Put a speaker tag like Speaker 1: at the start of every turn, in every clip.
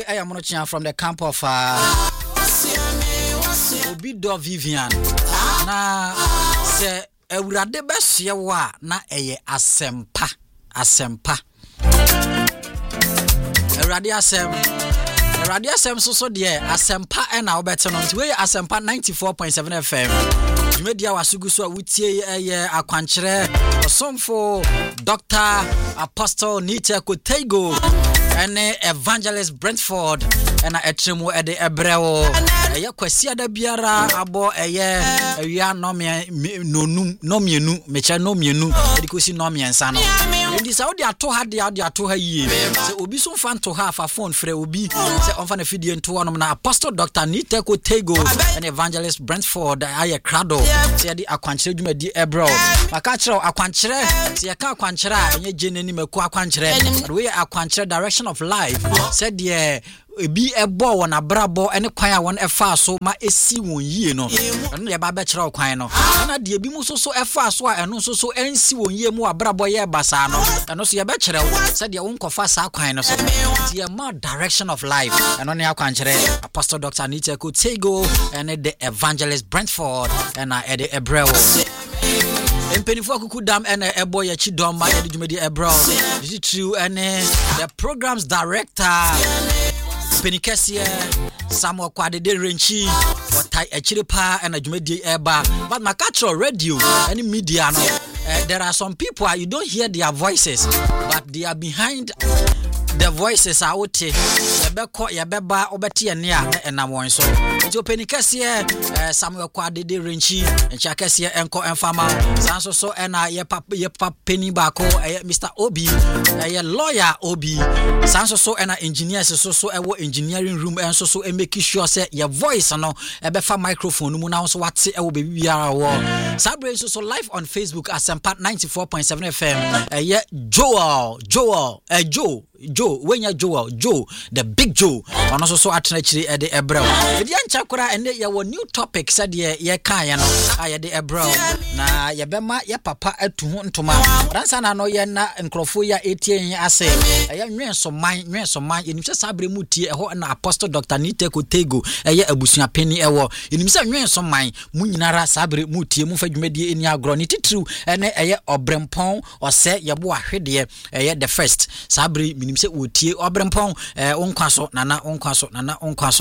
Speaker 1: I am Monochia from the camp of Obido Vivian. Na se Eurade Besiewa na eye asempa. Eurade asem so de asempa e na obeto no nti we asempa 94.7 FM. Media wasugu so wutie eye akwankyere osomfo Dr. Apostle Nita Kotego ene Evangelist Brentford ena etremu ede ebrewo eye kwasi da biara abo eye awia nomienu mecha nomienu edikosi nomiensa no ndi Saudi ato ha yie se obi so fan to ha fa phone frɛ obi se onfa na fidie nto no na Apostle Dr. Nita Kotego ene Evangelist Brentford aye krado se yedi akwankyere dwumadi ebrewo maka kyerɛ akwankyere se yeka akwankyere a enye geneni maku akwankyere we akwankyere direction of life said ye ebi ebo won abrabo ene kwan a won efa so ma esi won yie no eno ye ba be kyerɛ kwan no na de ebi mu so efa so a eno so ensi won yie mu abrabo ye basa no eno so ye be kyerɛ said ye won kofa sa kwan no so the more direction of life eno ne akwankyere Apostle Dr. Nita Kotego ene the Evangelist Brentford ena ede ebrewo Empenifo akukudam ene ebo ye chidom ma ede dwumedi ebrewo is it true ene the programs director Penikesie Samuel Kwadede Renchi watai echiripa and adwumadi eba but makatro radio any media no there are some people you don't hear their voices but they are behind the voices out yebeko yebeba obeti ene a enam won so nti Penikesie Samuel Kwadede Renchi enchakasie enko enfama sanso so ena ye papa peni bako Mr. Obi ye lawyer Obi sanso so ena engineers so ewo engineering room enso so make sure say your voice no ebefa microphone mu na so wate ewo bebi biara wo sabre so live on Facebook Asempa 94.7 FM ye Joe wenya Joe the big Joe ono so atena chiri e de ebrew e de anchakura ene ye wo new topic said ye kan ye no aye de ebrew na ye bema ye papa atuhu ntoma ransa na no ye na nkrofo ya etie ase ye nwenso man enimse sabre mu tie eho na Apostle Dr. Nita Kotego ye abusua peni ewo enimse nwenso man mu nyinara sabre mu tie mu fadwumadi eni agro ni titru ene ye obrempon ose ye bo ahwede ye the first sabre minimse wotie obrempon onkwaso nana onkwaso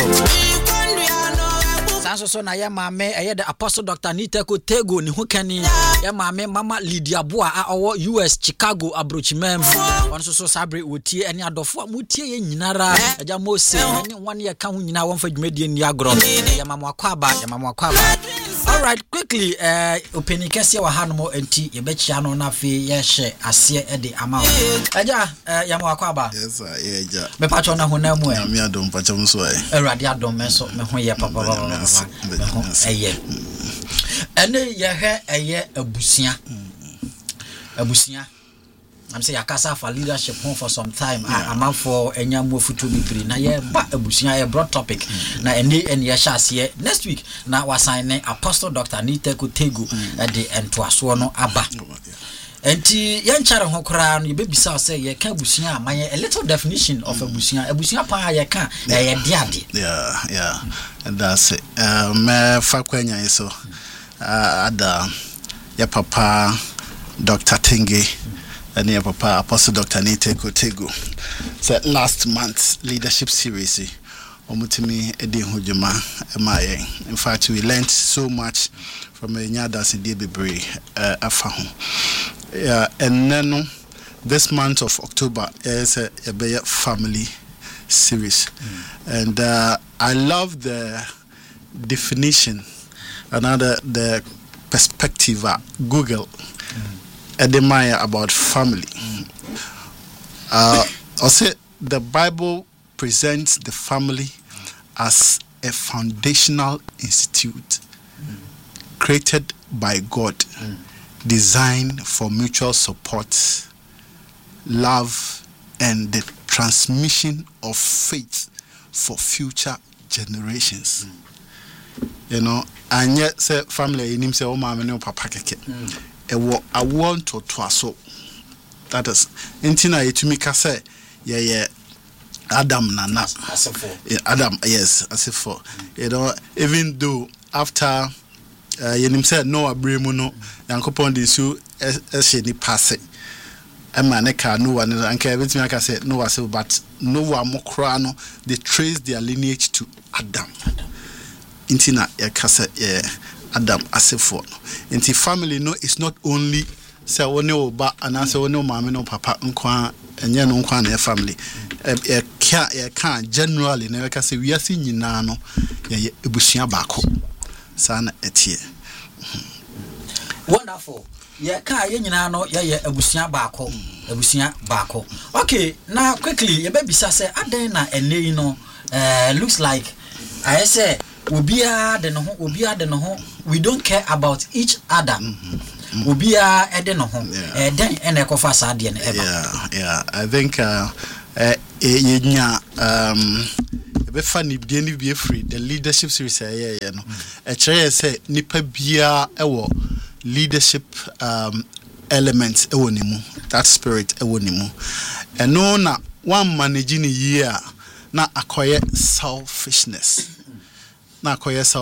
Speaker 1: sanso na ya mame the Apostle Dr. Nita Kotego ni hukani ya mame mama Lydia Boa a owo US Chicago abrochimem onso so sabre wotie eni adofo mutie ye nyinara eja Mose eni wan ye ka hu nyina won fadwumadi ni agro ya mama akwaba all right quickly Penikesie wa hanom enti ye bechia no na fe ye hye ase e de ama eja ya mama akwaba
Speaker 2: yes sir eja
Speaker 1: me pacho na hona mu
Speaker 2: mi adom pacham so ai
Speaker 1: erade adom me so me ho ye papa eye ene ye he eye abusia I'm say yakasa for leadership home for some time am for enyamu futu bibiri na ye ba abusia ye broad topic na ene ye hye next week na wasign Apostle Dr. Nita Kotego de entoaso no aba enti yanchare ho kora no yebebisa say ye ka abusia amaye a little definition of abusia pa ye ka ye diade
Speaker 2: yeah and that's it me fakwanya so ada ya papa Dr. Tenge and your papa Apostle Dr. Nita Kotego said last month's leadership series omutimi edi hujuma emaye in fact we learned so much from Nyadansi Debebre afa ho and then this month of October is a family series and I love the definition another the perspective Google admire about family. Also, the Bible presents the family as a foundational institute created by God, designed for mutual support, love, and the transmission of faith for future generations. You know, and yet, say family in himself, oh, mama, no papa, I want to so that is intina yetumi ka say ye Adam Nana. Adam, yes, as if for. Even though after you said Noah Bremuno, Yankopon Disu, Esheni Passe. Emaneka no one and everything like I said Noah, but Noah Mokrano, they trace their lineage to Adam. Intina Yakasa Adam Asefo. Inti family no, it's not only say one no ba and answer one no mammy no papa nkwa and yan nkwa family. Can't generally never can say we are seeing Nano Ebusia Bako. Sana etie.
Speaker 1: Wonderful. Yeah, ka ye nyina no ye abusia baako. Okay, now quickly ye be bisa say aden na ene no looks like I say obia de no ho we don't care about each other. Obia ede no ho den ene kofa sa de no eba.
Speaker 2: Yeah, I think ye nya be funny be free the leadership series no e kire say nipa bia ewo leadership elements ewonimu, that spirit ewonimu. And no na one managing year na acquire selfishness. Na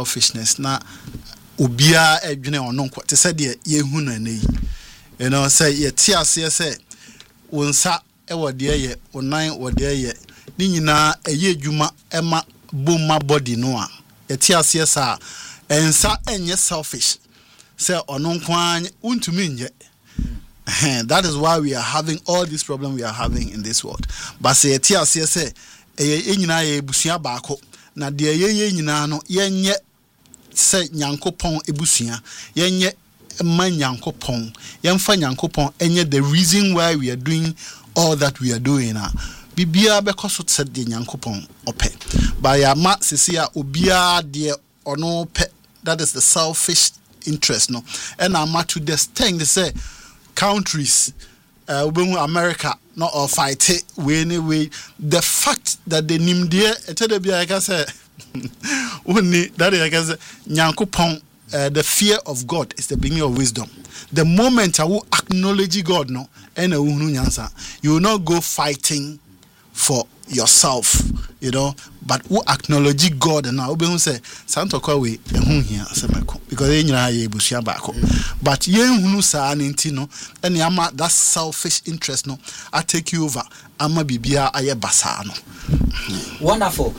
Speaker 2: ubia edwene ono kwa te say de yehu na nei. You know say ye tiase say wonsa ewo de ye onan wo de ye ni nyina eye adwuma ema bomma body no a ye tiase sa ensa enye selfish. Say ononkwan untumi nje. That is why we are having all these problems we are having in this world. But say tiase say nyina ye ebusua baako na de ye nyina no yenye say nyankopon ebusua yenye ma nyankopon yemfa nyankopon enye the reason why we are doing all that we are doing na bibia bekoso said de nyankopon ope ba ya ma sesia obia de ono pe. That is the selfish interest no and I'm to the thing they say countries America not all fight it anyway the fact that they name there I can say only that I can say nyankopon the fear of God is the beginning of wisdom. The moment I will acknowledge God no and you will not go fighting for yourself, you know, but who acknowledge God and now be say Santo Kawe here because busia bako. But yen sa no and yama that selfish interest no I take you over ama bibia aye basa no.
Speaker 1: Wonderful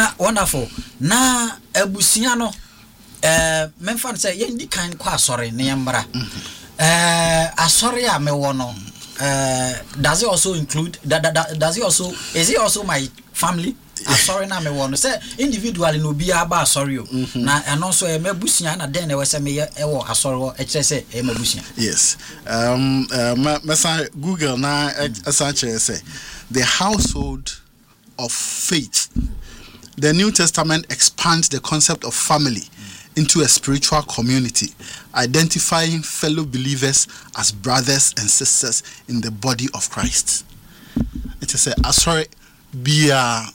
Speaker 1: na ebusia no memfa say yen di kan kwa asore ne yambra asore a me wo no does it also include does it also is it also my family? Sorry na me won say individually no be aba sorry na and also e mabusia na den we say me e wo asori e kire say e mabusia.
Speaker 2: Yes, Google na essentially say the household of faith. The New Testament expands the concept of family into a spiritual community, identifying fellow believers as brothers and sisters in the body of Christ. It is a sorry be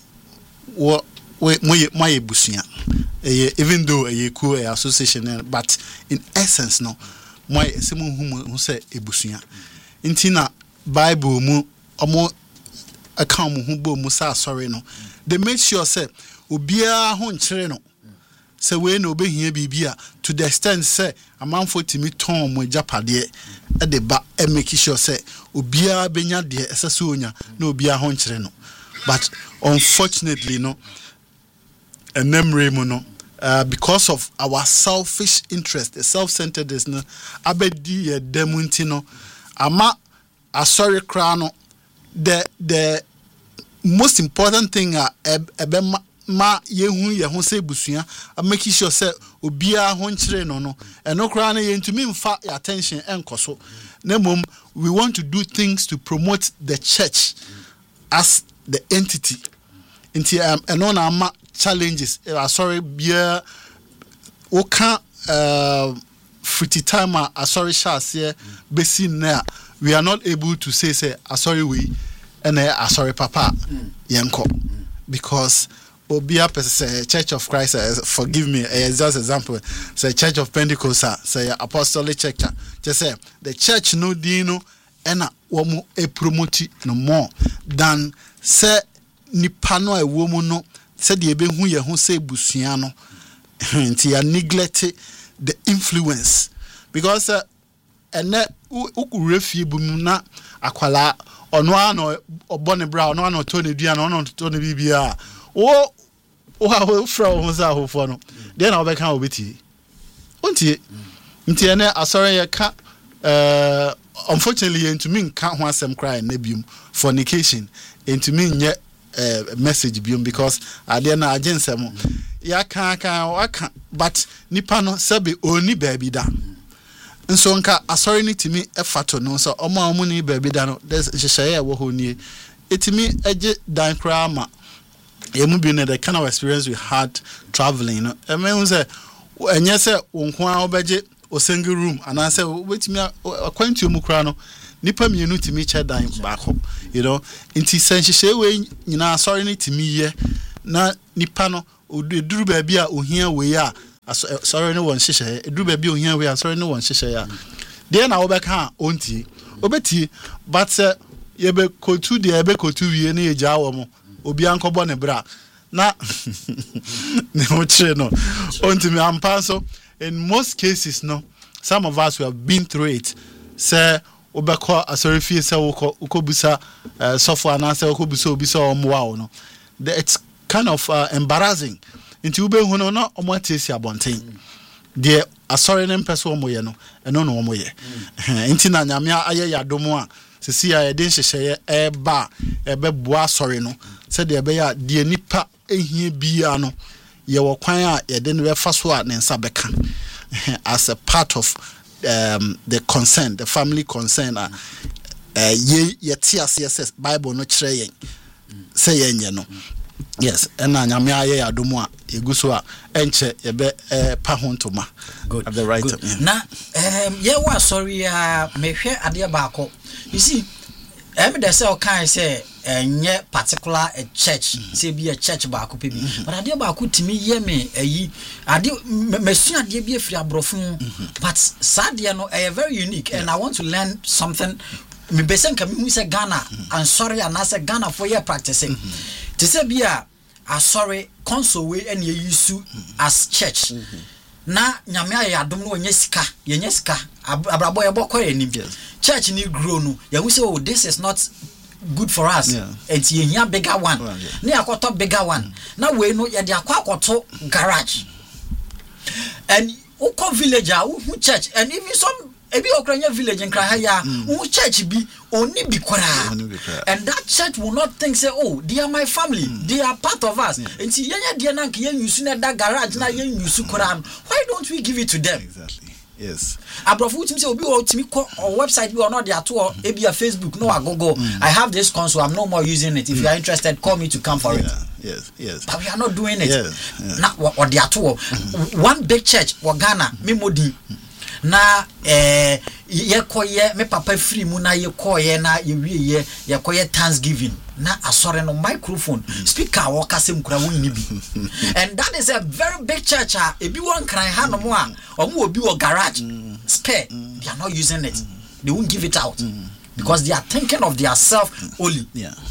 Speaker 2: my busia, even though a cool association, but in essence, no, my someone who say a busia. Intina Bible mu omo account who bo musa sorry no. They make sure say ubia ho nkyere no. Say we no be here bibia to the extent say a man for timi ton mo japade e de ba e make sure say obia benya de esase onya na obia ho nkyere no. But unfortunately no enemre mu no because of our selfish interest, the self-centeredness no abedi ye demunti no ama asori kra no the most important thing ma yehu ye ho say busua make sure say obia ho nkyere no eno kra na ye ntumi mfa attention enkoso na mom we want to do things to promote the church as the entity into eno na ma challenges sorry bia o kan free time sorry shase besi na we are not able to say sorry we and sorry papa yenko because Obia say Church of Christ forgive me just example say Church of Pentecost say Apostolic Church just say the church no dino ena womu e promote no more than say nipa no a ewo mu no said the ebe hu ye ho say busua no nti ya neglect the influence because ene ukure fie bu mu na akwala ono ano obone bra ono ano to ne dua no ono to ne bibia wo fra ho za hofo no dey na obeka obeti ontie nti ene asore ye ka unfortunately into me can't want some cry and nebium fornication into me nye message bium because I didn't agents ya can but nipa no sebe oni baby da nso nka asori ni timi efato no so omo ni baby da no there's sheshaye wo ho nie etimi eje dan kra ma yemu bi ne the kind of experience we had traveling no e me say enye say wonko a obeje o single room and I say wetimi akwantu mu kra no nipa mienu timi che dan baako you know inti senhye we nyina sorry ni timi ye na nipa no oduru ba bia ohia we a sorry no won hyehyɛ eduru ba bia ohia we a sorry no won hyehyɛ ya de na wo bɛka onti obeti but ye be kotu de be kotu wie na ye gya wo mo obi ankɔbɔ ne bra na ne ho kire no onti me ampa so in most cases no some of us who have been through it say obekọ asorifie say ukobusa sofo anase ukobusa obisa omwa no it's kind of embarrassing nti ubehu no na omwatesi abonten de asori ne mpese omoye no eno no omoye nti na nyame aye yadomo a sisi ya den hyehye eba ebeboa asori no se de ebe ya de nipa ehie bia no ye wo kwan a ye de ne befa so a ne nsa beka as a part of the concern, the family concern ye TSS Bible no kire yen say yen no yes and nyame aye adomu a eguso a enche ye be pa hontoma at the right time
Speaker 1: na ye wa sorry mehwe ade baako you see dey say o kan say enye particular a church say be a church baako pe bi but ade baako timi ye me ayi ade mesu ade bi afiri abrofun but sadie no very unique and I want to learn something me besen ka me say Ghana and sorry and I say Ghana for your practicing to say be a sorry console we and ye use as church na nyame ayadom no onye sika yenye sika abrabo ye bokọ enim church ni grow no ya we say oh this is not good for us and ye hia bigger one na akoto bigger one na we no ye de akoto garage and uko villager who church and even some ebi Ukrainian village in Krahaya who church be oni bi kwara and that church will not think say oh they are my family they are part of us and see yenya de na nke yen use na that garage na yen use kwara why don't we give it to them
Speaker 2: exactly yes
Speaker 1: abrofu timi say obi o timi ko on website bi or not there to ebi a Facebook no agogo I have this console I'm no more using it if you are interested call me to come for it
Speaker 2: yes
Speaker 1: but we are not doing it na or there to one big church wa Ghana me modi na ye koye me papa free mu na ye koye na ye wie ye koye Thanksgiving na asore no microphone speaker wo kasem kura wonni bi and that is a very big church ebi won kran ha no mo a omo obi wo garage spare they are not using it they won't give it out because they are thinking of their self only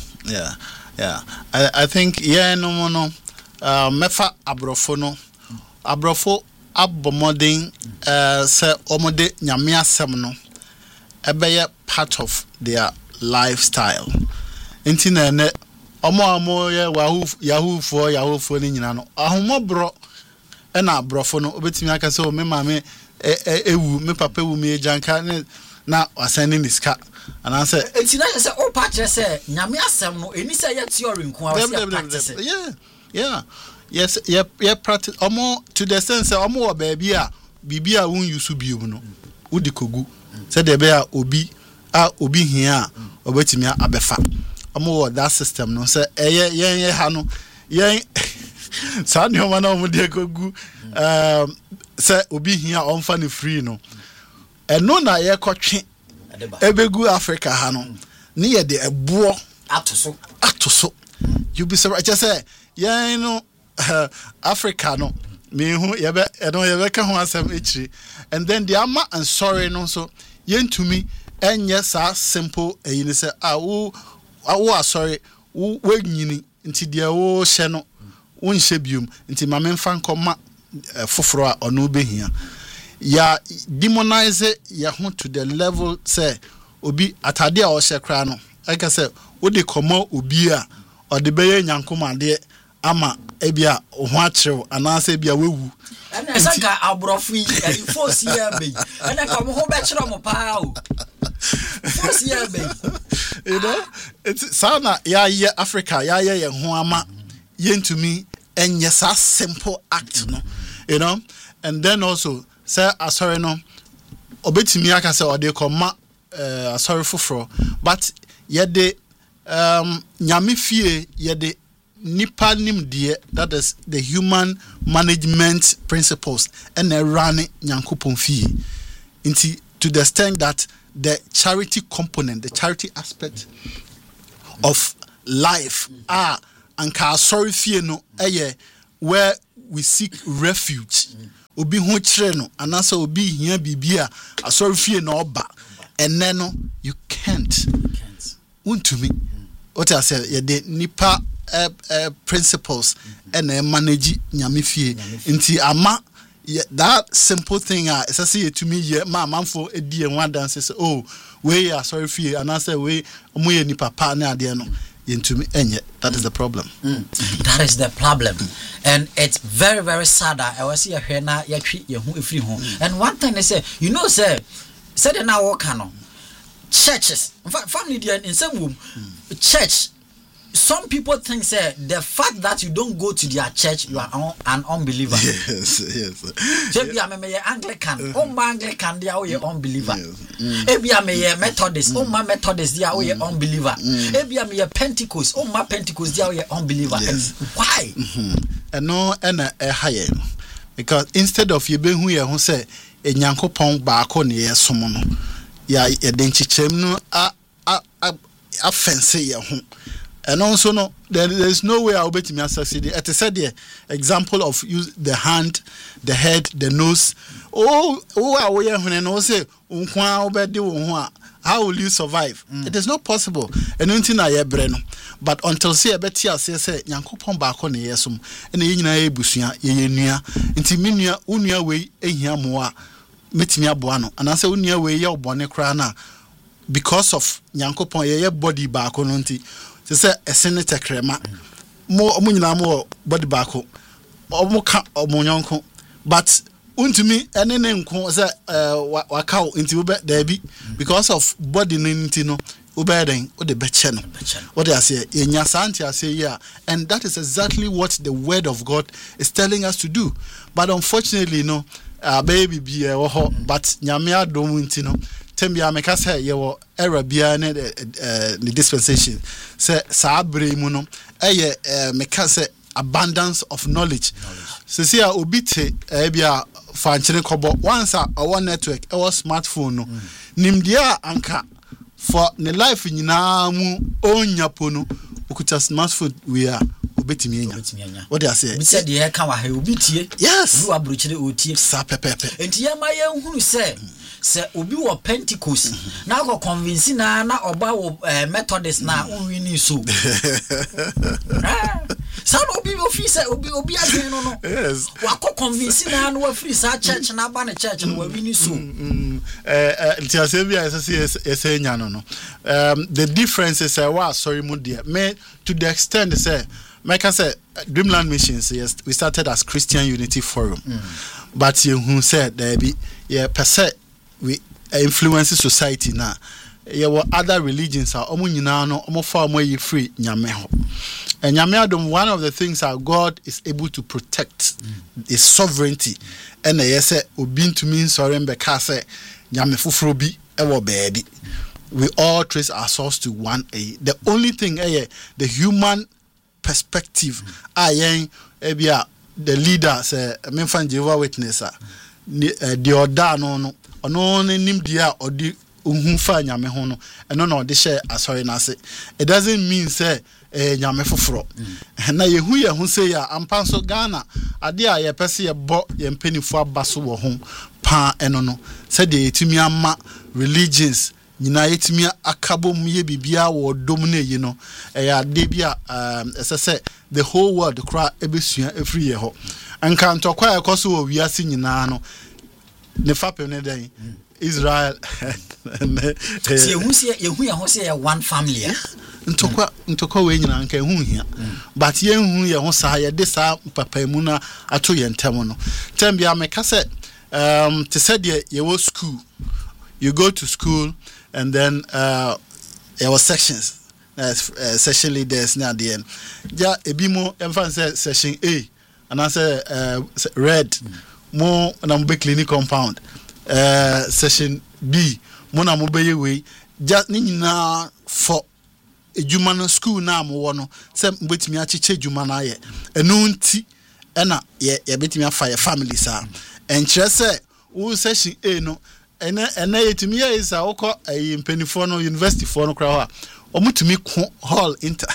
Speaker 2: I think no mefa abrofo abomodin say omode nyame asem no ebeye part of their lifestyle enti na ne omo ye yahoo ni nyina no ahomobro e na abrofo no obetimi aka say o me mame ewu me papa ewu me janka na wasani niska and I say
Speaker 1: enti na say o pa kire say nyame asem no eni say ye theory nko a say practice yes practice omo to the sense omo wa baby a bibia won use biom no udi kogu say de be a obi hia obetimi abefa omo wa that system no say yen ha no yen sani o mana omo de kogu say obi hia onfa ne free no eno na ye kotwe ebegu Africa ha no ne ye de ebo atoso you be surprised just say yen no Africa no me hu yebe ka ho asem echi and then the ama and sorry no so yentumi enye sa simple eyini say wo sorry wo nyini
Speaker 2: nti de wo hye no wonhye biom nti ma memfa nkoma foforo a ono behia ya demonize ya ho to the level say obi atade a o hye kra no aka say wo de komo obi a o de beye nyankomade ama ebia ho akyerew anase bia wewu
Speaker 1: ana sanka abrofu yi force ya be ana ka mo ho be kyerɛ mo paa o force ya be
Speaker 2: you know it's sana ya Africa ya ye ho ama yentumi enye sa simple act no you know and then also say asori no obetimi aka say ode koma asori foforo but ye de nyame fie ye de nipa nimdeɛ, that is the human management principles and running nyankopon fie into to the extent that the charity component, the charity aspect of life anka sorry fie no where we seek refuge obi ho kire no anasa obi hia bibia asori fie no oba and then no you can't untumi what I say ye de nipa principles and manage nyame fie nti ama that simple thing is say to me ye ma manfo edi en dance say oh we are sorry fie and I say we omoye ni papa na ade no yentumi enye. That is the problem.
Speaker 1: That is the problem. And it's very, very sad that I was here na ya twi ye hu efri ho. And one thing they say, you know say the now work no churches in fact family there in some room church. Some people think say the fact that you don't go to their church you are an unbeliever.
Speaker 2: Yes.
Speaker 1: So be am me Anglican, Anglican they are unbeliever. E be am me Methodist, Methodist they are unbeliever. E be am me Pentecost, Pentecost they are unbeliever.
Speaker 2: Yes.
Speaker 1: And why?
Speaker 2: And no higher because instead of you being here who say a Nyankopon baako ne yesomo no ya den chichem no offense ye ho. And also, no, there is no way I'll bet me succeed. At a said example of use the hand, the head, the nose. Oh, we are when I say, how will you survive? It is not possible. And until I breno. But until see a betia say, Yankopon back on the yesum, and the yina busia, ye near, until minia unia way a yamoa, metimia buano, and I say unia way your bonnet crana because of Yankopon ye body back on unti. Say a senator crema more omunyina more body back omuka omunyanko but untumi enene nko say waka into ube there because of body ninti no ubeden o de beche no what they say enya santi say yeah and that is exactly what the word of God is telling us to do but unfortunately no baby be but nyame adom nti no tembia meka say ye wo era bia ne the dispensation say saabre mu no meka say abundance of knowledge so see obite bia fanchine kobo once our network our smartphone no nimdia anka for ne life nyina mu onyapo no okuta smartphone we are obetimi enya what they say
Speaker 1: bi said ye ka wa he obitie
Speaker 2: yes
Speaker 1: du abrochire otie
Speaker 2: sa pepepe
Speaker 1: enti ye ma ye hunu say obi wo Pentecost na go convince na oba wo Methodist na unwini so sa obi wo fi say obi adwen no
Speaker 2: yes
Speaker 1: wa ko convince na wa free sa church na ba na church no wa wini so
Speaker 2: nti asebia ese nya no the difference is wa sorry mu there me to the extent say make us say Dreamland Missions, yes, we started as Christian Unity Forum but you who said there be per se we influence society now. There were other religions are nyina no omo fa omo yi free nyame ho. And nyame adom one of the things that God is able to protect is sovereignty. And say obi ntumi nsore mbeka say nyame foforo bi e wo baabi. We all trace our source to one a. The only thing the human perspective ebia the leader say memfan Jehovah Witness the oda no ono nim dia odi ohun fa nyame ho no eno na odi share asori na se it doesn't mean say nyame foforo na yehu ye hu say ya ampanso Ghana ade a ye pese ye bo ye mpanifo abaso wo ho pa eno no say de etumi ama religions nyina yetimi akabom ye bibia wo dom na yi no ya de bia say the whole world kra ebesua efri ye ho anka ntokwa ekoso wo wiase nyina no ne fapem ne den Israel
Speaker 1: see yehu ya ho say one family
Speaker 2: ntokwa we nyina anka ehu hia but ye hu ye ho sa ye de sa papa mu na ato ye ntem no tem bia me ka say to said ye was school, you go to school and then there was sections, section leaders near the end. Ja ebimo emphasize section A and I say red more na mbe clinic compound section B mo na mo be we ja ni nyina for ejuma no school na mo wo no se mbetimi acheche ejuma na ye enu nti na ye betimi afa ye family sa and say who session A no and yetimi ya is awko impenifo no university for no kra omutumi hall inter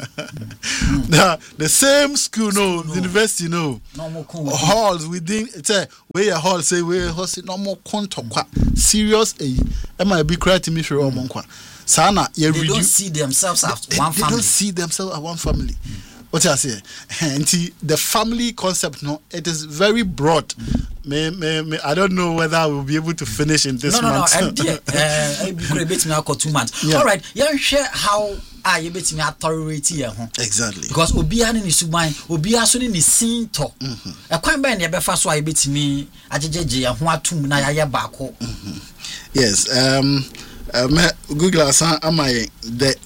Speaker 2: the same school no university no halls within say where your hall say where host no more kontokwa serious am I be creating me for omonkwa sana
Speaker 1: they don't see themselves as one family.
Speaker 2: They don't see themselves as one family. What I say, and the family concept, no, it is very broad. I don't know whether I will be able to finish in this month.
Speaker 1: No. I 2 months. Yeah. All right, you share how you bet me authority here.
Speaker 2: Exactly.
Speaker 1: Because Obia ni suban, Obia so ni sin to. E kwan ba na e be fa so I bet me ajejeje ya ho atum na ya baako.
Speaker 2: Yes. Google am I the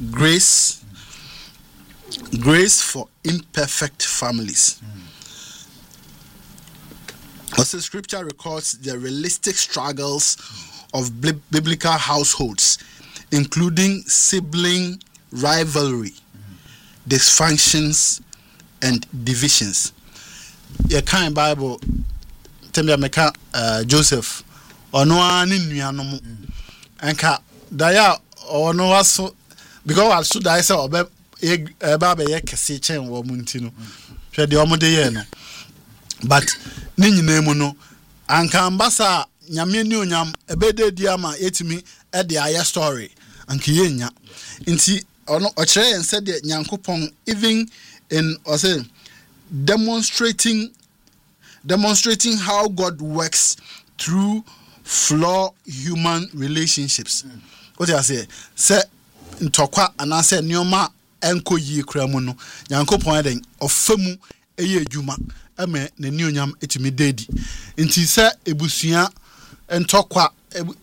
Speaker 2: grace for imperfect families. Also, scripture records the realistic struggles of biblical households, including sibling rivalry, dysfunctions, and divisions. Your kind Bible, tell me, Joseph, or no one in Nuanomu, and Daya or no was so because I should I saw Baba Yakasi chain or Muntino. She the Omode Yeno. But Nini Nemuno, and Kambasa, Yaminu Yam, a bede diama, etimi, at the Aya story, and Kienya. Inti, or no, or Chay and said that Yankupong, even in, or say, demonstrating how God works through flawed human relationships. What I say ntokwa anase nioma enko yi kramu no Yankopon den ofemu eye adwuma ame nani onyam etimi dedi nti se ebusua ntokwa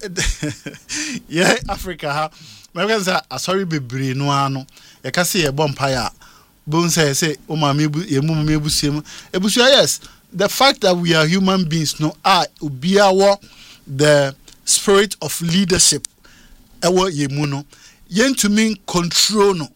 Speaker 2: ye Africa ha me say asori bebre no ano ye ka se ye bompa ya bon say o ma me ebusua yes the fact that we are human beings no obia wo the spirit of leadership ewo yemuno yen to mean control no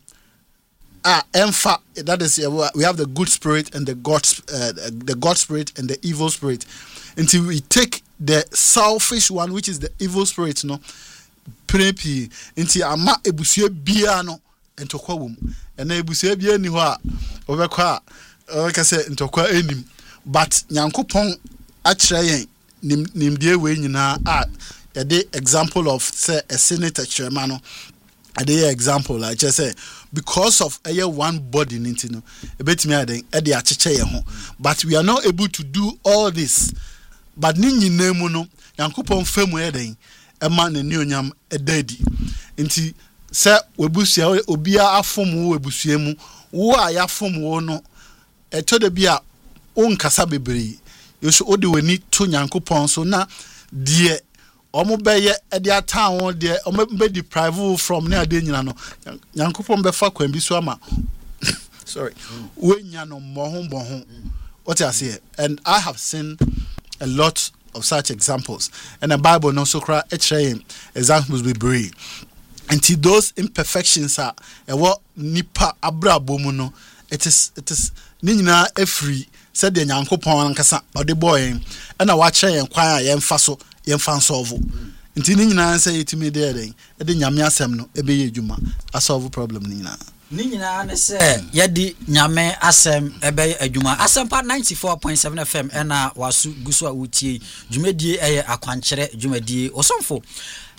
Speaker 2: emfa that is we have the good spirit and the God spirit and the evil spirit until we take the selfish one which is the evil spirit no prepi until ama ebusua bia no entokwa wom ena ebusua bia ni ho a obekwa ka se ntokwa enim but Nyankopon a kire yen nimdie we nyina the example of say a senator chairman no the example like just say because of one body nintino ebetimi aden e de acheche ye ho but we are not able to do all this but ni nyina mu no Yankopon famu eden e ma na ni onyam edadi nti say webusia obia afom wo webusia mu wo a yafom wo no eto de bia onkasa bebre yeso odi wani to Yankopon so na die omo beye edi atan de omo be deprive from na ade nyina no Yankopon be fa kwan bi so ama sorry wenya no mohon what I say and I have seen a lot of such examples and the Bible no so cra examples we bring until those imperfections are what nipa abrabo mu no it is ni nyina afri said the Yankopon nkasa ode boy and na wa kire yen kwan a yen fa so yen fan solve nti ni nyina say etimi de den e de nyame asem no e be ye djuma a solve problem ni nyina
Speaker 1: ne say ye di nyame asem e be adwuma asem pa 94.7 FM na wasu guso a utie djumedie eye akwankere djumedie osomfo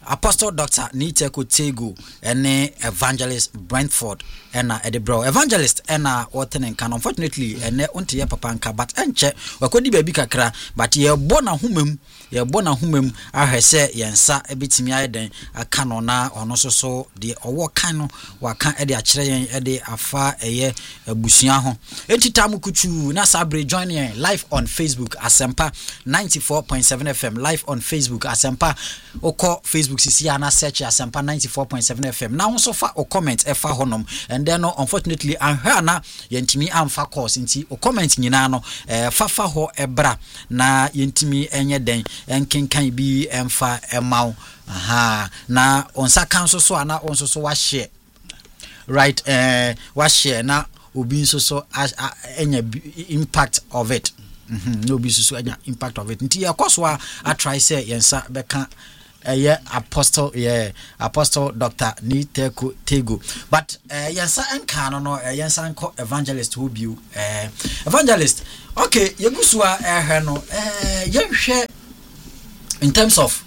Speaker 1: Apostle Dr. Niteko Tego ene Evangelist Brentford ena Edebro Evangelist ena Otenen can unfortunately ene unti ye papa nka but enche wakodi baby kakra but ye bona humem ahwese yensa ebetimi ayeden aka no na ono so de owo kan no waka ede akire yen ede afa eye abusua ho entitam kuchu na sabre join yen live on Facebook Asempa 94.7 FM live on Facebook Asempa oko Facebook sisi ana search Asempa 94.7 FM na won fa o comment e fa honom and then unfortunately anhwa na yentimi amfa course nti o comment nyina no fa ho ebra na yentimi enye den enkenkan bi emfa emaw na onsa kan so ana onso so wa share right wa share na obi nso so enya impact of it no obi so enya impact of it nti yakoswa I try say yensa beka Apostle Dr. Niteko Tego but yensa enka no yensa enko evangelist who be evangelist okay yegusua no yenhwe in terms of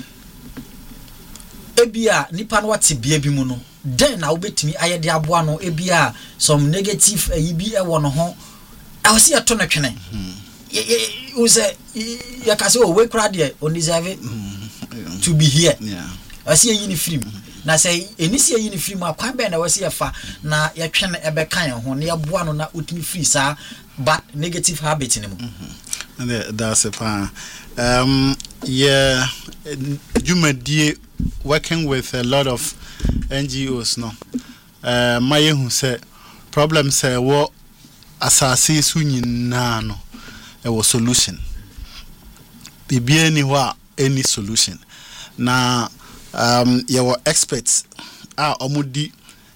Speaker 1: ebia nipa no wate bia bi mu no den na obetimi ayede aboa no ebia some negative ayibi e wo no ho awse ya to no twene you say ya ka say o we kra de on deserve to be here awse ya yini free na say enisi ya yini free mu akwan be na awse ya fa na ya twene ebe kan ho na ya boa no na otimi free sa but negative habit ni mu
Speaker 2: that's a pan yeah Jumadi working with a lot of NGOs no my who say problem say what asase su nyina no e was solution bibia ni ho any solution na your experts are omudi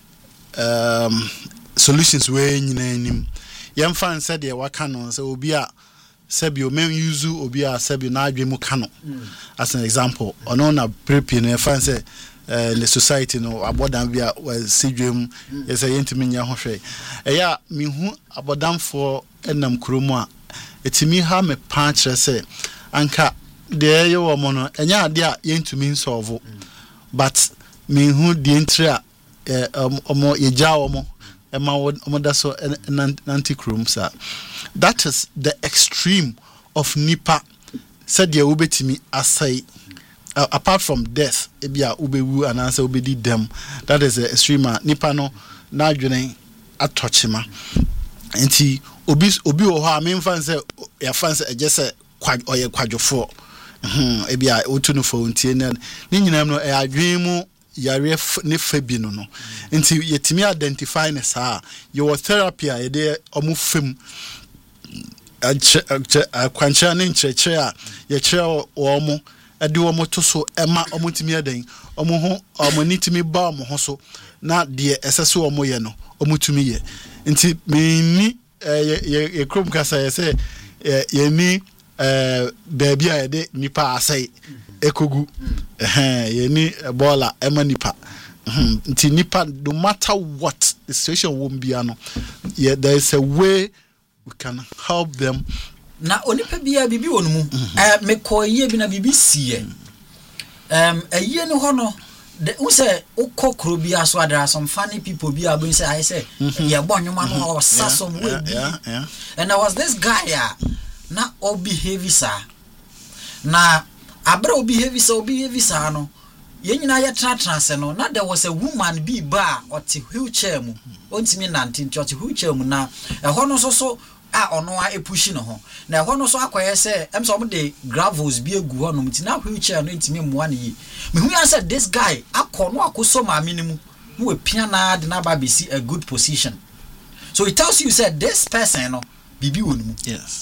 Speaker 2: solutions we nyina nim yemfa said dey waka no say obi a Sebio men use obi a sebio na adwe mu kano as an example ono na prepare no fan say the society no abodan bia was sidwem yes yentimi nya ho hwe eya me hu abodanfo enam kromu a etimi ha me pa kire say anka de ye wo mo no enya ade a yentimi solve but me hu de entry a omo yeja omo ema omoda so nanti krom sa that is the extreme of nipa said ye ubetimi asai apart from death ebia ubewu anansa ubedi dem that is the extreme nipa no na adwene atochima enti obi wo ha me mfa nse ya fanse ejese oye kwadwofo ebia otunu fo ntie ne nyinam no e adwen mu yare ne fabi no nti yetimi identify ne saa your therapy a de omufem akwancha ne ncheche a ye kire wo mo ade wo mo to so ema omutimi adan omo ho omonitimi ba omo ho so na de esese wo mo ye no omutumi ye nti meni ye krom kasa ye se ye ni baby a de nipa asai ekogu ye ni bola ema nipa nti nipa no matter what the situation won't be ano there is a way we can help them
Speaker 1: na onipa bia bibi wonu mu me koye bi na bibi sie aye no ho no we say ukokro bi aso there are some funny people bi abun say I say ye bonwoma no or some way and there was this guy na o behave sa na abra o behave sa no yenyina ye trans no na there was a woman bi ba ot wheelchair mu ontimi nante ot wheelchair mu na ho no so ono a epushi no ho na ho no so akoye se emso mo de gravels bi egu ho no mti na wheelchair no ntimi moa ne yi me hu ya say this guy akono akoso ma minimu no we pia na de na ba be see a good position so it tells you said this person no bibi wonu
Speaker 2: yes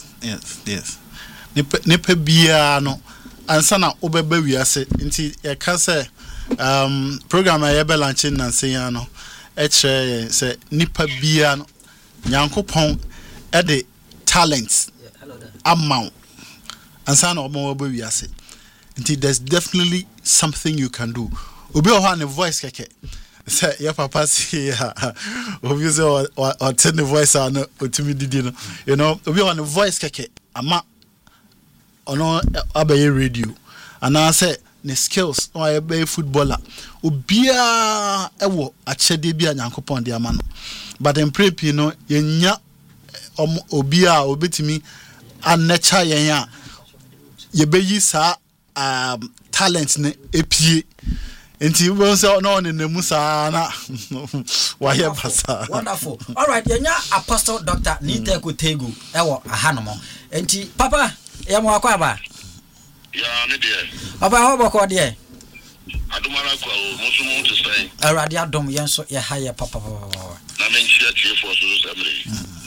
Speaker 2: nipa bia no ansa na obeba wiase nti e ka se program a yebe launching na nsen no e kire se nipa bia no nyankopon e de talents amount ansa na omo obeba wiase nti there's definitely something you can do obi o ha ne voice keke say your papa see obviously or turn the voice on otimi didi no you know obi o ha ne voice keke ama ono abaye radio and I say ne skills or a footballer obia ewo achede bia Nyankopon de ama no but in prep you know yenya obia obetimi anacha yen a yebeyi sa talent ne epie enti we say no ne namu sa na why basa.
Speaker 1: Wonderful. All right, yenya Apostle Dr. Niteko Tego ewo ahanomo enti papa yemo akwa ba
Speaker 3: ya ne de
Speaker 1: papa ho boko de
Speaker 3: adumara kwa o musumu to say
Speaker 1: awrade adom yenso ye haye papa
Speaker 3: na menchia tie for so samre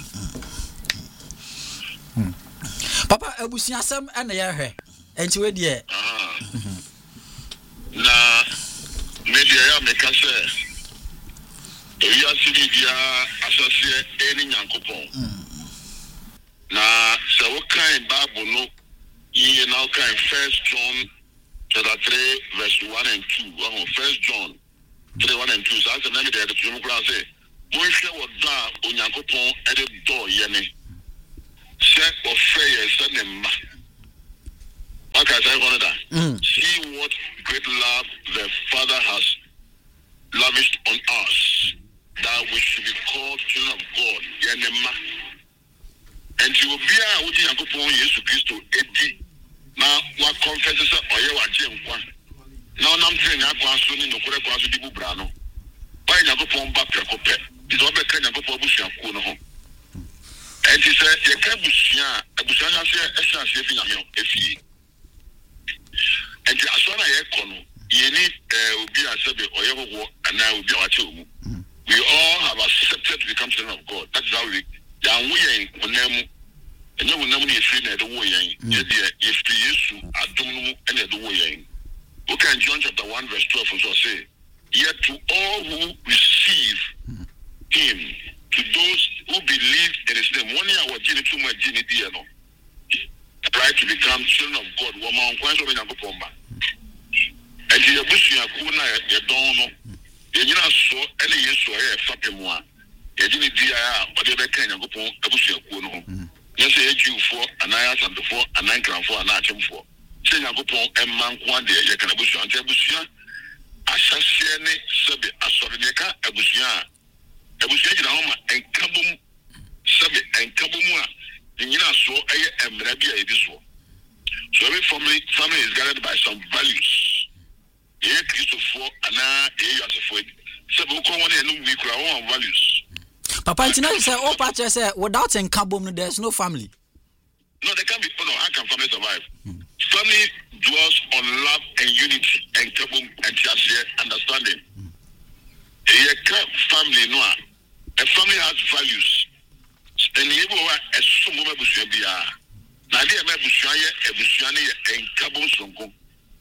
Speaker 1: papa abusiasem ene ye hwe enti we de
Speaker 3: na media ya meka se eya sidi dia asase eni Nyankopon na se wo kan Bible no ye now kan 1 John chapter 3 verse 1 and 2 1 John 3 1 and 2 so as na me dey to mu kra say mo hwe wo da Onyankopon e de do ye ne se o fe ye se ne ma okay say one of that see what great love the Father has lavished on us that we should be called children of God ye ne ma and you will be a wuti Nyankopon Yesu Kristo edi na wa confess say oye wa je nkwa na onam train akwa so ni nokore kwa so di bubra no ba Nyankopon ba prekope is obe ka Nyankopon busuaku no ho and he said ye ka busia na se ehia se fi nyame efi and asona ye kono ye ni obi asebe oye hoho ana obi awache omu we all have accepted to become children of God. That is how we yen onemu enye onemu ni efi na edo wo yen ye de efi Yesu adom no ene edo wo yen. Okay, in John chapter 1 verse 12 also say, yet to all who receive him, to those who believe in his name, one year was genie too much genie dear no, right to become children of God. Woman kwanso be nyako pomba. And the abusu yakuna ye don no, ye nyina so ene Yesu e fapemu a, ye genie dia a ode be kan nyako pon abusu yakuo no. Yes, ye Jew4 anaya santo4 anankranfo anachemfo. Say Nyankopon emman kwa de ye kana busua ante busua asase ne sebe asore ne ka abusua gina ho ma enkabom sebe enkabom a nyina so eye emra bia ebi so every family is guided by some values ye Christopher ana ye Yosefo sebe ko won enu wi kura won values
Speaker 1: papa ntina say o pa che say without enkabom there's no family.
Speaker 3: No, they can't be. Oh no, how can family survive? Family dwells on love and unity and understanding. Family no, a family has values. And you go a sumo busua bia. Na dia me busua ye e busua ne ye enkabo sonko.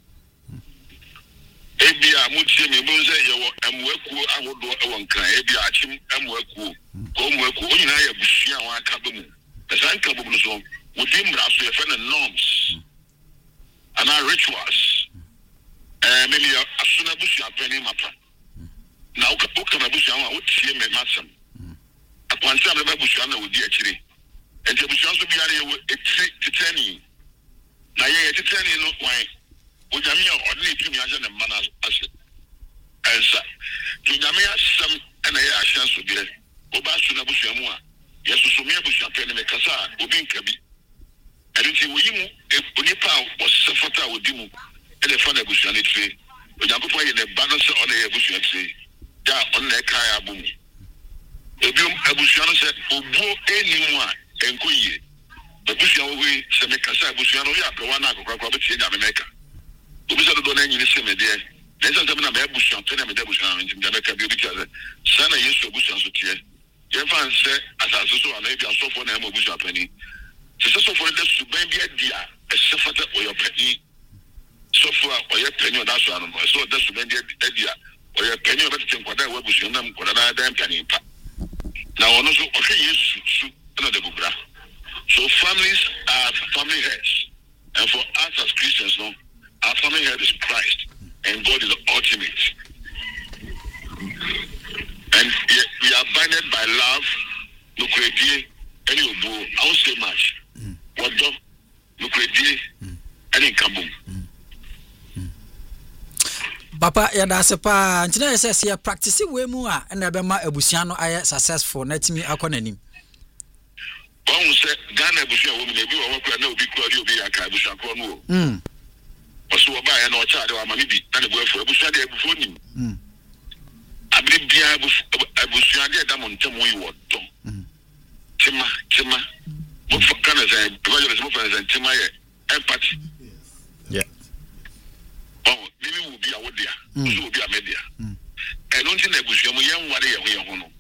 Speaker 3: Ebia mutie me bo say ye wo amwaku ahodo e won kan ebia achim amwaku ko amwaku onyina ye busua wa akabo mu. Esa enkabo mu so within brass we have norms and our rituals. Maybe as soon as you are penny mapa. Now, come a bush, I would see me massam. Upon some of the bushana would be actually. And the bush also be a trick to 10 years. Now, yeah, to 10 years, not why. Would you mean only 2 years and a man as answer? To Yamia some and a chance to get Obasuna Bushamua. Yes, so me bush penny make us would be kabi. And if you Unipa was suffered with Dimu, and the father bush on it say, when you put in a balance on the bush and say, yeah, on the Kaya boom. The boom Abushano said, Obo anymore, and Kuye. The bush away, Semekasa Bushano, Yawana, Robert in America. Ubisa don't any same there. There's a time a bush on Tena Medabushan in Jamaica, because Sana used to bush on Sutia. Jeffan said, as I saw, and maybe I saw for them, Bush penny. So for the Subambia dia, a suffered or your penny, so far or your penny or that's one. So that's Subambia dia, or your penny of everything, whatever was your name, or another damn penny. Now, also, okay, yes, another bubra. So families are family heads, and for us as Christians, no, our family head is Christ, and God is the ultimate. And we are binded by love, no create any obo. I won't say much. What do? Look at any kabum.
Speaker 1: Papa ya da sepa ntina say ya practice we mu a na be ma abusia no aye successful na timi akonanim.
Speaker 3: Bon say Ghana abusia wo mu na bi wo kwa na obi kwa obi aka abusia kwa no. Oso oba ya na o cha de wa mami bi na ne boafo abusia de abufo nim. Abri bia abusia de da mo ntem wo yi wo dom. Tima mo kana say evangelist mo fa say tima ye empathy.
Speaker 2: Yeah.
Speaker 3: Oh, maybe will be a wodia. Also will be a media. I don't think that was young what they are on.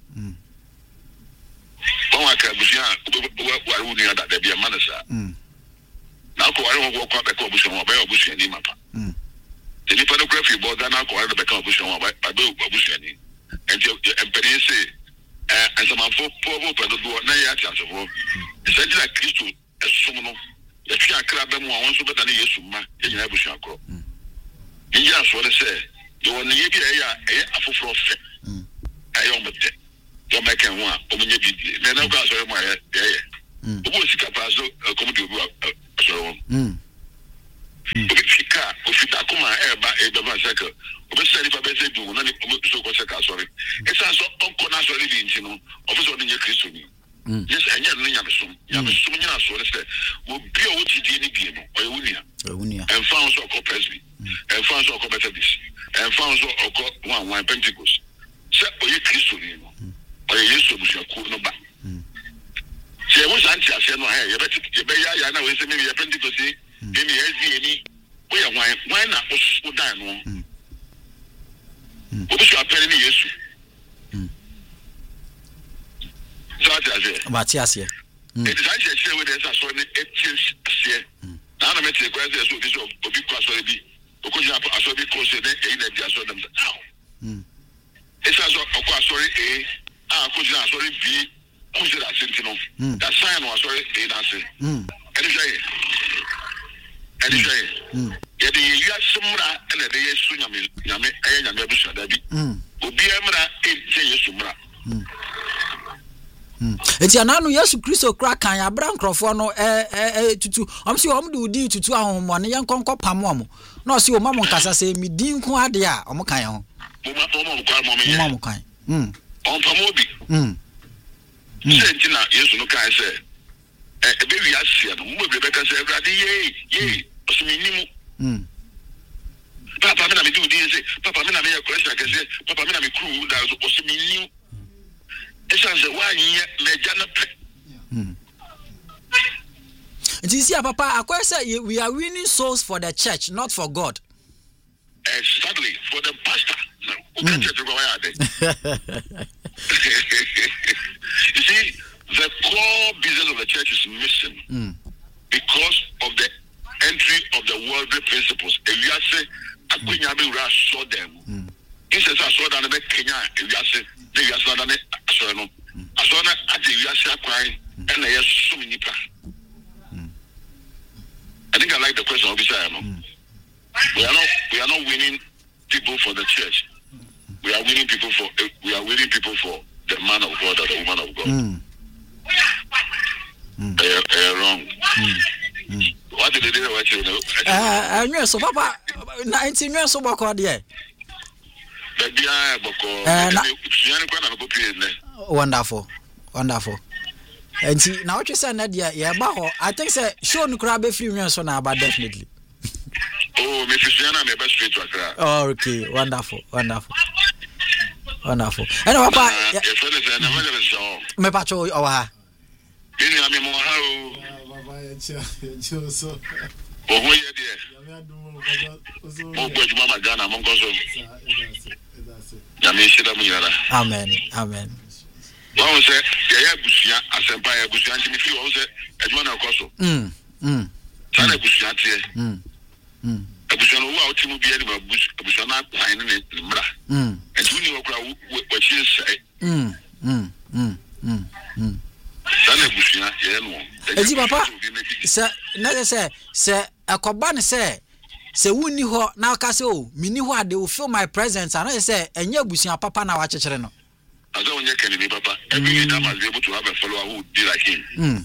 Speaker 3: Oh, I can't be why would you that there be a manager? Now, I don't walk up a corporation or by a bush and mapa. The photography board than I call the back of bush and by bush and penny say, and some of poor people, nay, chance of all. Essentially, like Christo, a summon. The Fiat Crab and one so better than Yesuma in Abushanko. Yes, what I say, you want to give a full profit. I almost did. Don't make him one, or when you did, then I'll go to my head. Who was the capacity of coming to so? If you can't, if you come air by a double second, or say if I say do none of so sorry. It's also unconnaturally, you know, officer in your Christian. Yes, and Yamisum, so will be a OTD game or Unia, and found so called Presby, and found so called Methodist, and found so called one Pentecost. Set for your Christian, or a use of your cool number. Say, what's Auntie? I said, no, I bet you know, is maybe a Pentecost, maybe any way, why not? What's done? What is your penny? Yes.
Speaker 1: Matias here.
Speaker 3: It is actually with us as well. It now I met the question of this of big class already. Because you have a sorry course in the so them now. It's also a class sorry A. Could you sorry B? Who's that sentinel? That sign was sorry A. Nancy. And you say, yet you have some and the day soon Yami and Yabusa Dabi. Will be a
Speaker 1: Enti ananu Yesu Kristo kra kan abra nkrofo no tutu omsi om de odi tutu ahomone yenkonko pamo na osi o mamo nkasa se midi nko ade a om kan ho mamo kan
Speaker 3: on pamo bi senti na Yesu no kan se be wi asia no mo be ka se everade ye osimi nimu papa me na me do di se papa me na me question ka se papa me na me crew da osimi nimu. It's as a 1 year,
Speaker 1: it is here, Papa. I say we are winning souls for the church, not for God.
Speaker 3: Exactly, for the pastor. You see, the core business of the church is missing because of the entry of the worldly principles. If you say, I couldn't saw them. He says, I saw that in Kenya. If you say, they are not an astronomer. I saw that at the USA crying, and they are so many. I think I like the question of this. We are not winning people for the church. We are winning people for the man of God or the woman of God. They are wrong. What did they do?
Speaker 1: So Papa, 19 years so back there. Wonderful. And see, now what you say, Nadia, I think say show no crab free me so now, but definitely.
Speaker 3: Oh, Miss Fiona, my best straight to Accra.
Speaker 1: Oh, okay, wonderful. And Papa, me pacho owa. Amen.
Speaker 3: One say, yeah, Busia, as Empire Busia, and if you also as one of Cosso. Sana Busia, a Busian who out to be a Busana pine in it, and you know what she say. Sana Busia, yeah,
Speaker 1: Papa, sir, never say, a coban say. Se wuni ho na aka se o mini ho ade o feel my presence and I say enye busia papa na wa chechire no
Speaker 3: as I onye can be papa every leader must be able to have a follower who be like him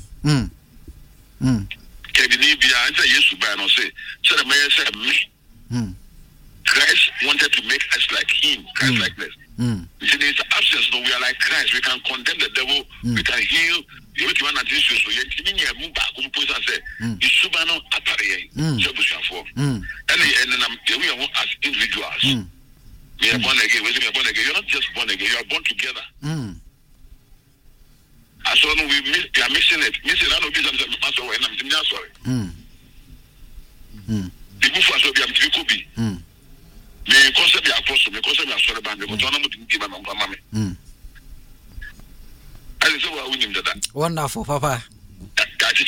Speaker 3: can be bia and say yes by no say the mayor say me Christ wanted to make us like him, Christ likeness. You see, in his absence, no, we are like Christ. We can condemn the devil, we can heal. You know, one issue, so you move back, say, the Subano Atari, and we as individuals. We are born again. We are born again. You're not just born again. You are born together. So we are missing it. Missing that. I'm sorry. The good for us will be to be. Me concept the apostle. Me concept the sorry band. Because one of them give my mama. I say we win that.
Speaker 1: Wonderful, Papa.
Speaker 3: Christ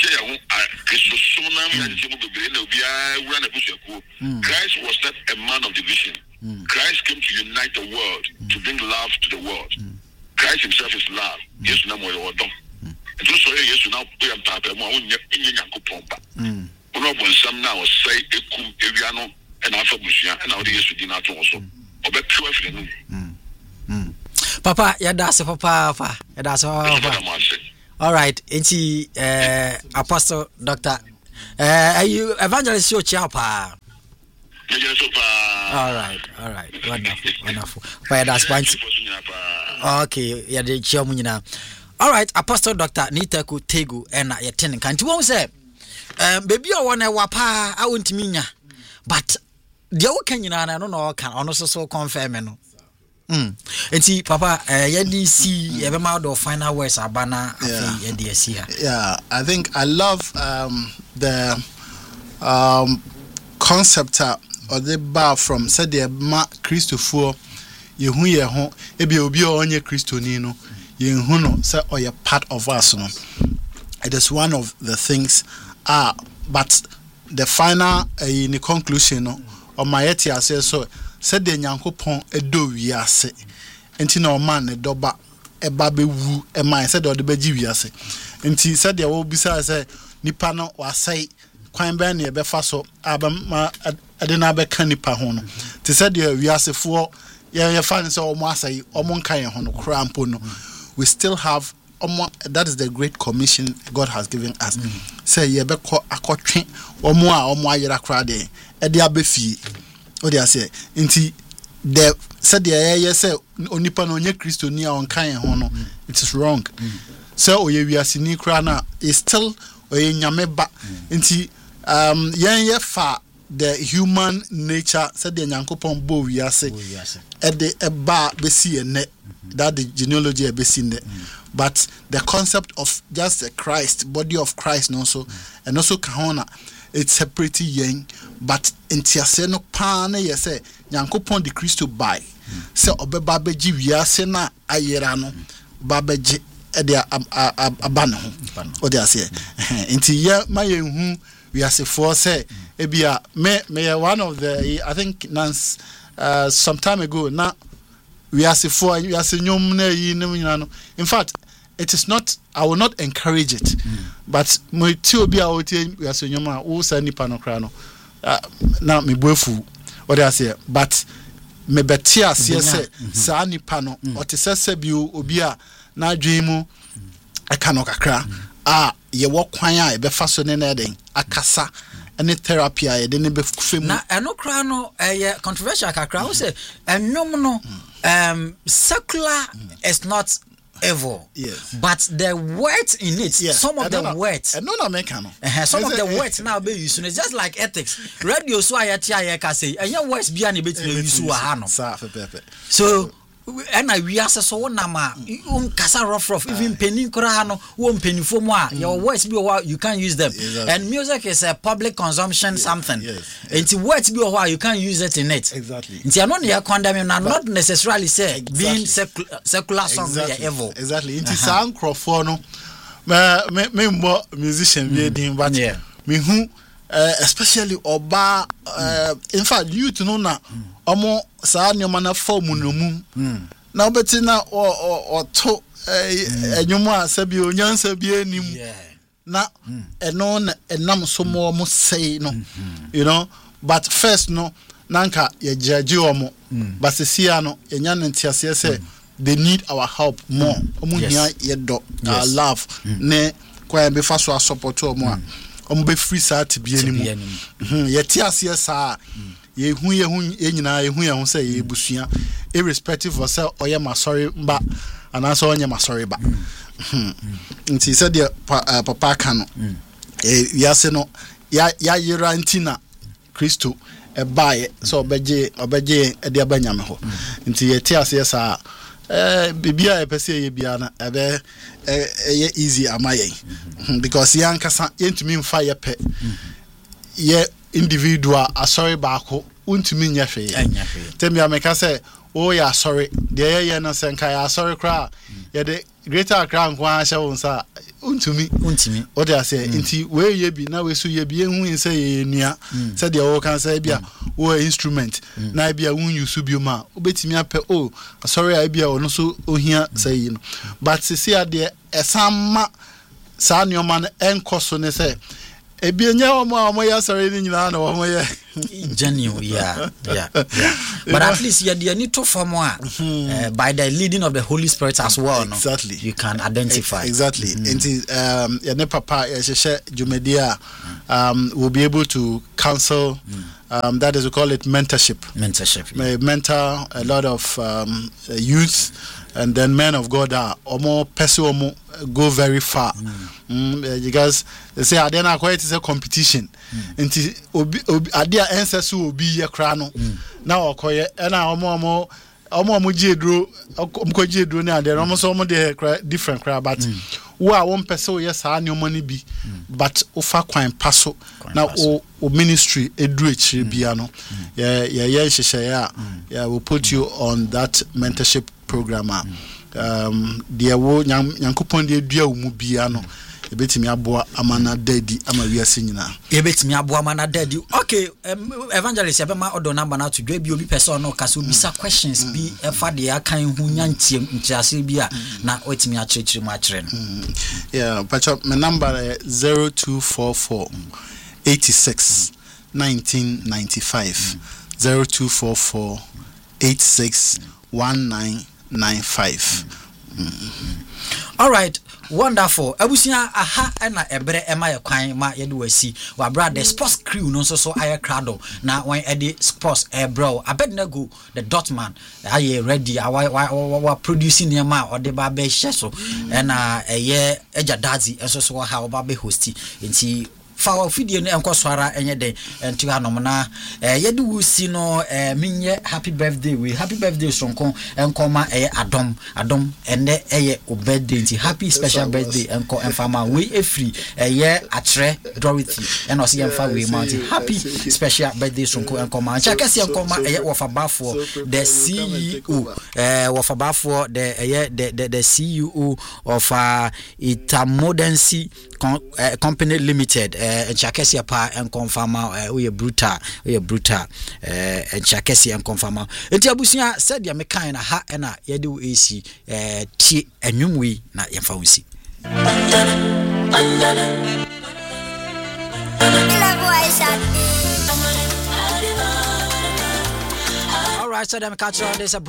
Speaker 3: was not a man of division. Christ came to unite the world, to bring love to the world. Christ himself is love. Yes, no more your dom. And so yes, now we am papa mo in yanko pompa. Ono bon sam now say ekum ewiano and afa busia and now the yes di na to so. Obe pure frenu.
Speaker 1: Papa, yada se papa. Yada se papa. All right, enti Apostle Doctor are you evangelist your chapa? All right. Wonderful. Okay, yeah, the chairman. All right, Apostle Doctor Niteku Tegu and your tenant. Can't you say, baby, I want a wapa, I want to mean, but the old Kenyan, I don't know, can honestly so confirm. And see, Papa, see, every mouth of final words are banner.
Speaker 2: Yeah, I think I love the concept or the bar from said the ma Christopher ye ho ebi obi onye Christo ni no ye hu no say or ye part of us no. It is one of the things but the final in the conclusion no or my etia says so said the Nyankopon edo wiase enti na o man ne doba eba bewu e man said the beji wiase enti said the wo bisa say nipa no wasai kwan ben ne befa so abama adena be kan nipa ho no te said the wiasefo ye fan say omo asai omo nkan ho no krampo no we still have that is the great commission God has given us. Say ye be ko akotwe omo a omo ayera kra de e de abefie o de say nti the said the ye say onipa no onye Kristo ni a onkan ho no it is wrong. Say oye wiase ni kra na is still oye nyame ba nti yen ye fa the human nature said the Nyankopon bo wiase e de eba besi ene that the genealogy be seen there. But the concept of just a Christ, body of Christ, and also kahona, it's separate yen, but entiase no pane ye say Nyankopon the Christo by say obeba beji wiase na ayera no babeji e dia abana ho o dia say enti ye mayenhu wiase for say ebia me one of the I think Nance some time ago na wiase for wiase nyom na yi no in fact it is not I will not encourage it but mo ti obi a otie wiase nyom a wo sa nipa no kra no na me boefu what I say but me betia se sa nipa no o te se bi obi a na adwen mu aka no kakra ye wo kwan a e be fa so ne na den akasa any therapy a de ne be femu na
Speaker 1: eno kra no controversial kakra wo say enom no secular is not evil,
Speaker 2: yes,
Speaker 1: but the words in it, yes, some of the words,
Speaker 2: some
Speaker 1: of the words now be used. It's just like ethics. Radio so I say, and your words be any bit use so. And we are so nama kasa rough even penny korano won penny for more your words be you can't use them, exactly. And music is a public consumption something, and words be you can't use it in it,
Speaker 2: exactly.
Speaker 1: It's not condemning not necessarily say being secular song evil,
Speaker 2: exactly. It is some crofone me musician but me who especially oba in fact you to know na omo sa nyoma na form no mu na obeti na o to enyoma asabi onyansa bi anim na eno na enam so mo say no you know but first no nanka ye judge omo but sia no enya ntiase say they need our help more omo hia ye do our love ne kwa be fa so support omo a omo be free sa ti bi anim ye ti ase sa ye hu nyina ye hu ye hu say ye busua irrespective of say oye masori ba anaso onye masori ba nti said the papa kan wiase no ya yera ntina Kristo ebaye so obeje e de abanyame ho nti ye ti ase sa bibia e pese ye bia na ebe ye easy amaye because yan kasa yentumi mfa ye pe ye individual asori baako untumi nya hwe temi ameka say oh ya sorry de ye na senka ya sorry kra ye de greater Accra nkwa hye wonsa untumi o de ase nti we ye bi na we so ye bi ehu nse ye nua se de o kan say bia o instrument na bia won use bi ma obetimi apɛ oh sorry I bia ono so ohia say no but se ade esama sa neoma no enkoso ne say ebi enya omo ya sorry ni nyina na omo ye
Speaker 1: genuine yeah but at least you need to form by the leading of the Holy Spirit as well
Speaker 2: exactly
Speaker 1: you can identify
Speaker 2: exactly and papa share jumedia will be able to counsel that is we call it mentorship mentor a lot of youth and then men of God are more person go very far because they say I then quite is a competition nti obi adia ancestors obi ye kra no na okoye na omo jedro omko jedro na there omo so omo de different kra but wo a won pese wo yes a ne omo ni bi but ofa kwan paso na o ministry edru echire bia no ye hyehyɛ ya will put you on that mentorship program dia wo nyankopon de dua wo mu bia no ebetimi aboa amana daddy ama wiase nyina
Speaker 1: ebetimi aboa amana daddy okay evangelist ebema odo number na to dwa bi obi person no kasa obisa questions bi efa de akan hu nyantie ntiase bi na otimi akyerɛkyerɛ mu akyerɛ no
Speaker 2: yeah patch my number 0244 86 1995 0244 86 1995
Speaker 1: all right wonderful abusia aha na ebre ema ye kwan ma ye de wasi wa brother sports crew no so aye crowd na when edi sports bro abednego the dotman aye ready wa producing him or the ba be so na eye eja dazi so ha oba be hosti nti fa video no enko swara enye den enti hanom na yede wusi no minye happy birthday sonko enko ma adom ene eye o birthday nti happy special birthday enko enfama we free atre Dorothy eno se emfa we mount happy special birthday sonko enko ma chakese enko ma wofabafo the CEO wofabafo the CEO of Itamodensi company limited chakesi pa en confirma we brutal chakesi en confirma enti abusia said ya mekan na ha na yede wo esi tie anwumwe na yemfa wonsi all right so them catch on this